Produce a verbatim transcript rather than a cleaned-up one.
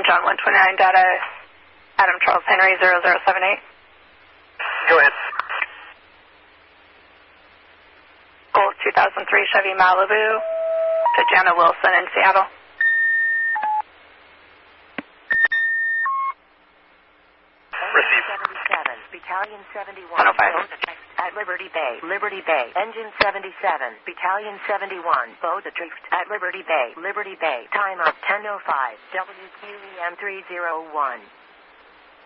John one twenty-nine data, Adam Charles Henry zero zero seven eight. Go ahead. Gold two thousand three Chevy Malibu to Jana Wilson in Seattle. Receive. seventy-seven, Battalion seventy-one. one oh five. At Liberty Bay, Liberty Bay. Engine seventy-seven, Battalion seventy-one. Boat adrift at Liberty Bay, Liberty Bay. Time up ten oh five. W Q E M three oh one.